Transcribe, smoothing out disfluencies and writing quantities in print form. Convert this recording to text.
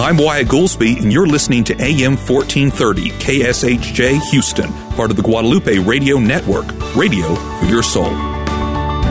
I'm Wyatt Goolsby, and you're listening to AM 1430 KSHJ Houston, part of the Guadalupe Radio Network, radio for your soul.